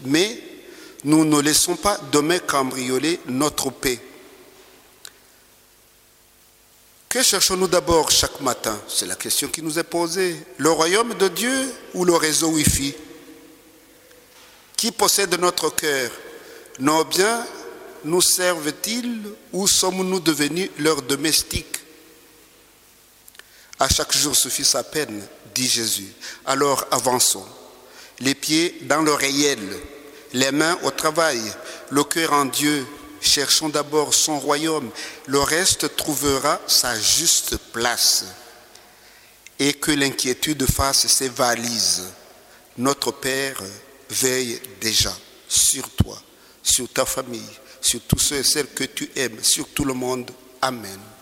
Mais nous ne laissons pas demain cambrioler notre paix. Que cherchons-nous d'abord chaque matin? C'est la question qui nous est posée. Le royaume de Dieu ou le réseau Wi-Fi? Qui possède notre cœur? Nos biens nous servent-ils ou sommes-nous devenus leurs domestiques? À chaque jour suffit sa peine, dit Jésus. Alors avançons, les pieds dans le réel, les mains au travail, le cœur en Dieu. Cherchons d'abord son royaume, le reste trouvera sa juste place. Et que l'inquiétude fasse ses valises. Notre Père veille déjà sur toi, sur ta famille, sur tous ceux et celles que tu aimes, sur tout le monde. Amen.